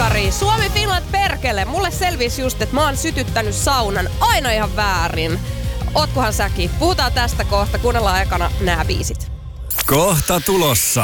Sankari, Suomi Finland perkele. Mulle selvisi just, että mä oon sytyttänyt saunan aina ihan väärin. Ootkohan säkin? Puhutaan tästä kohta. Kuunnellaan ekana nää biisit. Kohta tulossa.